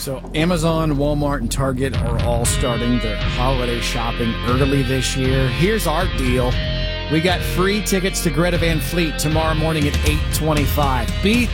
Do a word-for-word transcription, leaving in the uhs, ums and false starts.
So Amazon, Walmart, and Target are all starting their holiday shopping early this year. Here's our deal. We got free tickets to Greta Van Fleet tomorrow morning at eight twenty-five. Be